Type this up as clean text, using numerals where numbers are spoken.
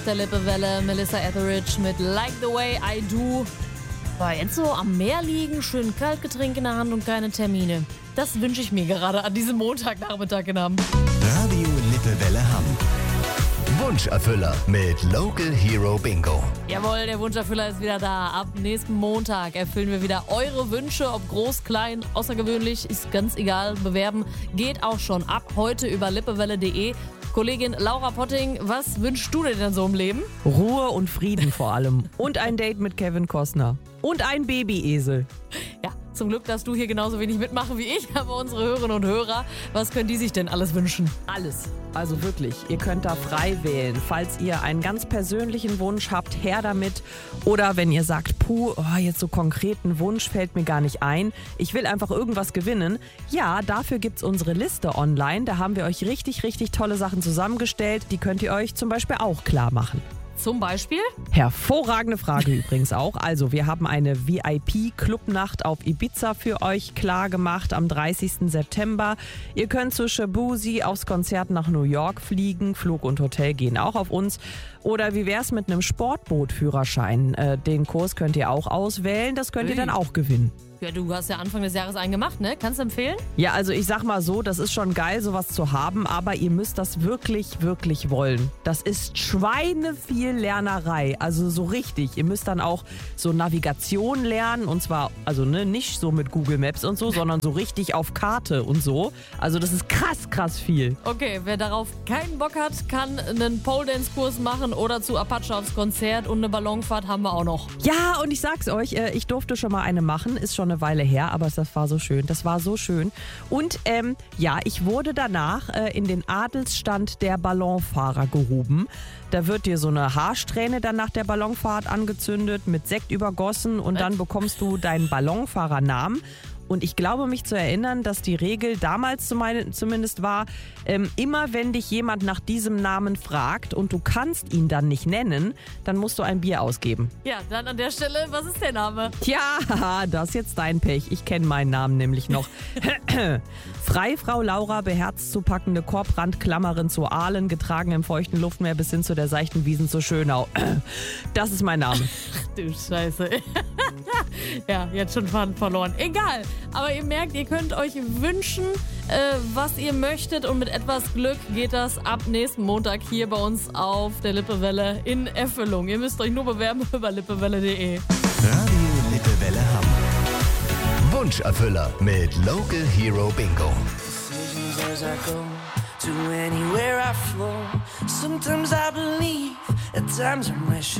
Der Lippewelle, Melissa Etheridge mit Like the Way I Do. Boah, jetzt so am Meer liegen, schön Kaltgetränk in der Hand und keine Termine. Das wünsche ich mir gerade an diesem Montagnachmittag in Hamm. Radio Lippewelle Hamm. Wunscherfüller mit Local Hero Bingo. Jawohl, der Wunscherfüller ist wieder da. Ab nächsten Montag erfüllen wir wieder eure Wünsche, ob groß, klein, außergewöhnlich, ist ganz egal. Bewerben geht auch schon ab heute über lippewelle.de. Kollegin Laura Potting, was wünschst du dir denn so im Leben? Ruhe und Frieden vor allem. Und ein Date mit Kevin Costner. Und ein Babyesel. Ja, zum Glück darfst du hier genauso wenig mitmachen wie ich, aber unsere Hörerinnen und Hörer, was können die sich denn alles wünschen? Alles. Also wirklich, ihr könnt da frei wählen. Falls ihr einen ganz persönlichen Wunsch habt, her damit. Oder wenn ihr sagt, jetzt so konkreten Wunsch fällt mir gar nicht ein. Ich will einfach irgendwas gewinnen. Ja, dafür gibt's unsere Liste online. Da haben wir euch richtig, richtig tolle Sachen zusammengestellt. Die könnt ihr euch zum Beispiel auch klar machen. Zum Beispiel? Hervorragende Frage übrigens auch. Also wir haben eine VIP-Clubnacht auf Ibiza für euch klar gemacht am 30. September. Ihr könnt zu Shabuzi aufs Konzert nach New York fliegen. Flug und Hotel gehen auch auf uns. Oder wie wär's mit einem Sportbootführerschein? Den Kurs könnt ihr auch auswählen. Das könnt ihr dann auch gewinnen. Ja, du hast ja Anfang des Jahres einen gemacht, ne? Kannst du empfehlen? Ja, also ich sag mal so, das ist schon geil, sowas zu haben, aber ihr müsst das wirklich, wirklich wollen. Das ist schweineviel Lernerei, also so richtig. Ihr müsst dann auch so Navigation lernen und zwar, also nicht so mit Google Maps und so, sondern so richtig auf Karte und so. Also das ist krass viel. Okay, wer darauf keinen Bock hat, kann einen Pole-Dance-Kurs machen oder zu Apache aufs Konzert und eine Ballonfahrt haben wir auch noch. Ja, und ich sag's euch, ich durfte schon mal eine machen, ist schon eine Weile her, aber das war so schön. Das war so schön. Und ich wurde danach in den Adelsstand der Ballonfahrer gehoben. Da wird dir so eine Haarsträhne dann nach der Ballonfahrt angezündet, mit Sekt übergossen und dann bekommst du deinen Ballonfahrernamen. Und ich glaube, mich zu erinnern, dass die Regel damals zumindest war, immer wenn dich jemand nach diesem Namen fragt und du kannst ihn dann nicht nennen, dann musst du ein Bier ausgeben. Ja, dann an der Stelle, was ist der Name? Tja, das ist jetzt dein Pech. Ich kenne meinen Namen nämlich noch. Freifrau Laura, beherzt zu packende Korbrandklammerin zu Aalen, getragen im feuchten Luftmeer bis hin zu der seichten Wiesen zu Schönau. Das ist mein Name. Du Scheiße. Ja, jetzt schon Faden verloren. Egal, aber ihr merkt, ihr könnt euch wünschen, was ihr möchtet und mit etwas Glück geht das ab nächsten Montag hier bei uns auf der Lippewelle in Erfüllung. Ihr müsst euch nur bewerben über lippewelle.de. Radio Lippewelle Hamm. Wunscherfüller mit Local Hero Bingo. Decisions as I go to anywhere I flow. Sometimes I believe, at times I'm wishing.